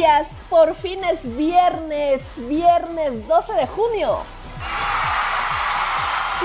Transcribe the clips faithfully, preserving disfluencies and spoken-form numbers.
días, por fin es viernes, viernes doce de junio. Sí.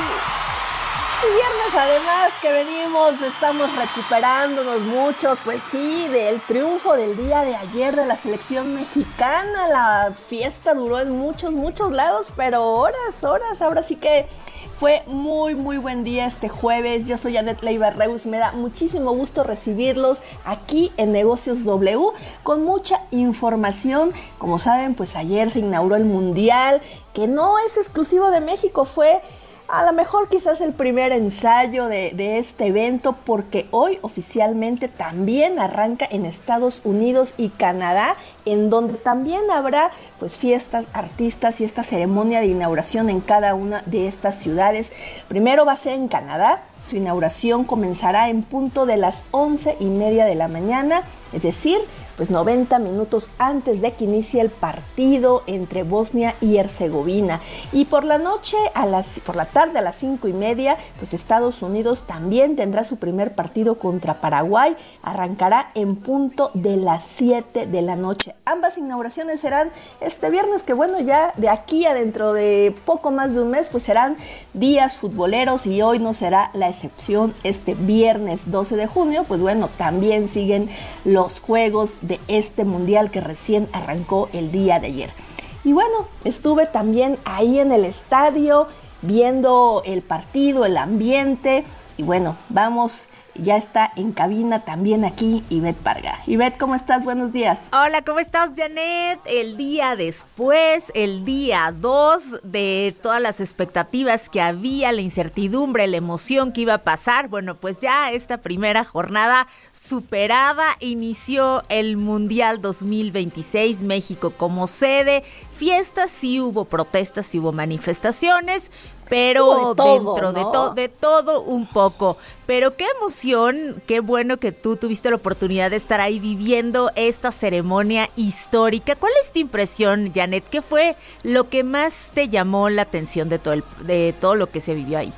Y viernes además que venimos, estamos recuperándonos muchos, pues sí, del triunfo del día de ayer de la selección mexicana. La fiesta duró en muchos, muchos lados, pero horas, horas, ahora sí que fue muy, muy buen día este jueves. Yo soy Janet Leiva Reus, me da muchísimo gusto recibirlos aquí en Negocios W con mucha información. Como saben, pues ayer se inauguró el Mundial, que no es exclusivo de México, fue a lo mejor quizás el primer ensayo de, de este evento, porque hoy oficialmente también arranca en Estados Unidos y Canadá, en donde también habrá pues fiestas, artistas y esta ceremonia de inauguración en cada una de estas ciudades. Primero va a ser en Canadá. Su inauguración comenzará en punto de las once y media de la mañana, es decir, pues noventa minutos antes de que inicie el partido entre Bosnia y Herzegovina. Y por la noche, a las, por la tarde a las cinco y media, pues Estados Unidos también tendrá su primer partido contra Paraguay. Arrancará en punto de las siete de la noche. Ambas inauguraciones serán este viernes, que bueno, ya de aquí a dentro de poco más de un mes, pues serán días futboleros y hoy no será la excepción. Este viernes doce de junio, pues bueno, también siguen los juegos de este mundial que recién arrancó el día de ayer. Y bueno, estuve también ahí en el estadio viendo el partido, el ambiente, y bueno, vamos. Ya está en cabina también aquí Ivette Parga. Ivette, ¿cómo estás? Buenos días. Hola, ¿cómo estás, Janet? El día después, el día dos de todas las expectativas que había, la incertidumbre, la emoción que iba a pasar. Bueno, pues ya esta primera jornada superada, inició el Mundial dos mil veintiséis, México como sede. Fiestas, sí hubo protestas, sí hubo manifestaciones, pero de todo, dentro ¿no? de, to- de todo un poco. Pero qué emoción, qué bueno que tú tuviste la oportunidad de estar ahí viviendo esta ceremonia histórica. ¿Cuál es tu impresión, Janet? ¿Qué fue lo que más te llamó la atención de todo, el, de todo lo que se vivió ahí?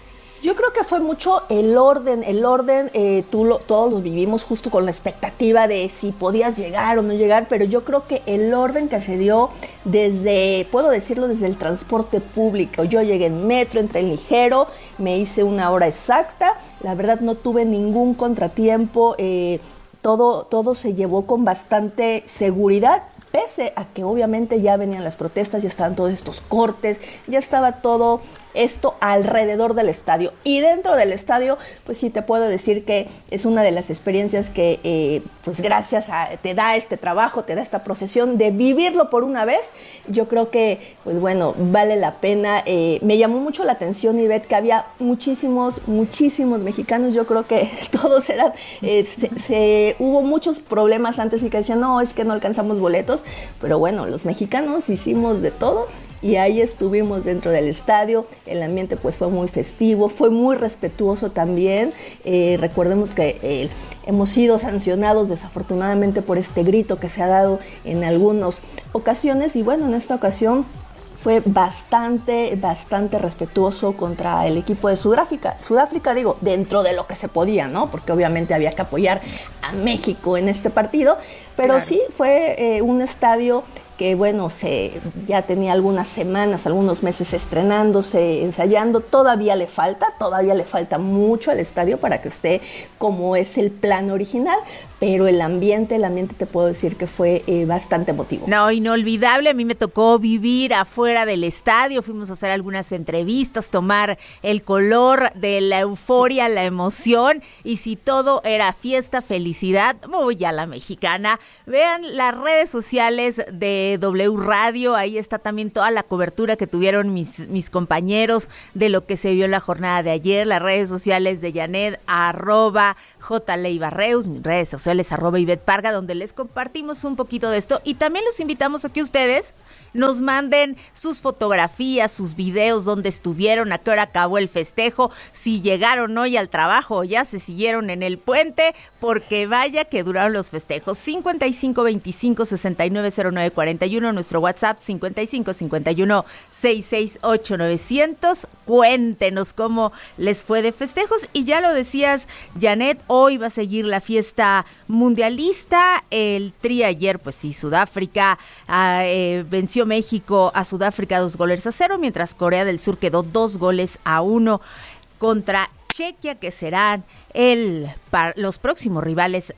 Yo creo que fue mucho el orden, el orden, eh, tú lo, todos lo vivimos justo con la expectativa de si podías llegar o no llegar, pero yo creo que el orden que se dio desde, puedo decirlo, desde el transporte público. Yo llegué en metro, entré en ligero, me hice una hora exacta, la verdad no tuve ningún contratiempo, eh, todo, todo se llevó con bastante seguridad. Pese a que obviamente ya venían las protestas, ya estaban todos estos cortes, ya estaba todo esto alrededor del estadio. Y dentro del estadio, pues sí te puedo decir que es una de las experiencias que, eh, pues gracias a, te da este trabajo, te da esta profesión de vivirlo por una vez. Yo creo que, pues bueno, vale la pena. Eh, me llamó mucho la atención, Ivette, que había muchísimos, muchísimos mexicanos. Yo creo que todos eran, eh, se, se, hubo muchos problemas antes y que decían, no, es que no alcanzamos boletos. Pero bueno, los mexicanos hicimos de todo y ahí estuvimos dentro del estadio. El ambiente pues fue muy festivo, fue muy respetuoso también. Eh, recordemos que eh, hemos sido sancionados desafortunadamente por este grito que se ha dado en algunas ocasiones y bueno, en esta ocasión fue bastante, bastante respetuoso contra el equipo de Sudáfrica. Sudáfrica, digo, dentro de lo que se podía, ¿no? Porque obviamente había que apoyar a México en este partido. Pero claro, sí, fue eh, un estadio que, bueno, se ya tenía algunas semanas, algunos meses estrenándose, ensayando. Todavía le falta, todavía le falta mucho al estadio para que esté como es el plan original. Pero el ambiente, el ambiente te puedo decir que fue eh, bastante emotivo. No, inolvidable. A mí me tocó vivir afuera del estadio. Fuimos a hacer algunas entrevistas, tomar el color de la euforia, la emoción. Y si todo era fiesta, felicidad, muy a la mexicana. Vean las redes sociales de W Radio. Ahí está también toda la cobertura que tuvieron mis, mis compañeros de lo que se vio en la jornada de ayer. Las redes sociales de Janet, arroba J. Leiva Reus, mis redes sociales, arroba Ivette Parga, donde les compartimos un poquito de esto y también los invitamos a que ustedes nos manden sus fotografías, sus videos, dónde estuvieron, a qué hora acabó el festejo, si llegaron hoy al trabajo o ya se siguieron en el puente, porque vaya que duraron los festejos. cincuenta y cinco veinticinco sesenta y nueve cero nueve cuarenta y uno, nuestro WhatsApp cincuenta y cinco cincuenta y uno sesenta y seis ocho novecientos. Cuéntenos cómo les fue de festejos y ya lo decías, Janet, Hoy va a seguir la fiesta mundialista. El Tri ayer, pues sí, Sudáfrica ah, eh, venció México a Sudáfrica dos goles a cero, mientras Corea del Sur quedó dos goles a uno contra Chequia, que serán el, para los próximos rivales